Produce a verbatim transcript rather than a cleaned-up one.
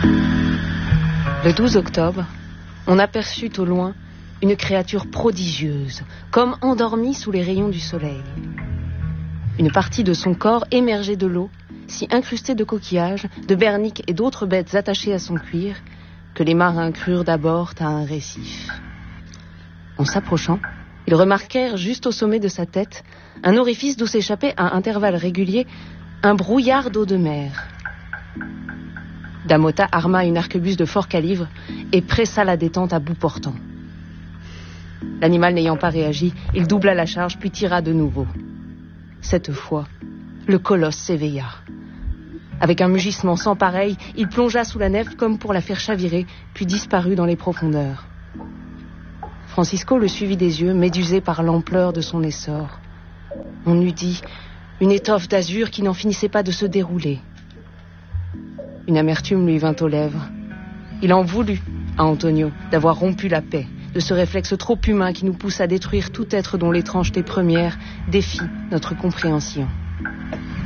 Le douze octobre, on aperçut au loin une créature prodigieuse, comme endormie sous les rayons du soleil. Une partie de son corps émergeait de l'eau, si incrustée de coquillages, de berniques et d'autres bêtes attachées à son cuir, que les marins crurent d'abord à un récif. En s'approchant, ils remarquèrent juste au sommet de sa tête un orifice d'où s'échappait à intervalles réguliers un brouillard d'eau de mer. Damota arma une arquebuse de fort calibre et pressa la détente à bout portant. L'animal n'ayant pas réagi, il doubla la charge puis tira de nouveau. Cette fois, le colosse s'éveilla. Avec un mugissement sans pareil, il plongea sous la nef comme pour la faire chavirer, puis disparut dans les profondeurs. Francisco le suivit des yeux, médusé par l'ampleur de son essor. On eût dit une étoffe d'azur qui n'en finissait pas de se dérouler. Une amertume lui vint aux lèvres. Il en voulut à Antonio d'avoir rompu la paix, de ce réflexe trop humain qui nous pousse à détruire tout être dont l'étrangeté première défie notre compréhension.